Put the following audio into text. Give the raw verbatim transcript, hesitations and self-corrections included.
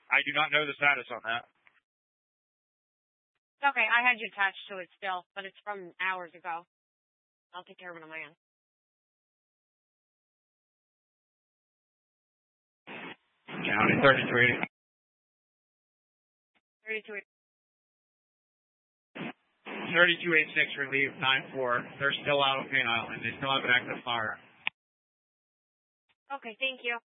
I do not know the status on that. Okay, I had you attached to it still, but it's from hours ago. I'll take care of it on my end. County thirty-two eighty. thirty-two eighty. thirty-two eighty-six, relief nine four. They're still out of Payne Island. They still have an active fire. Okay, thank you.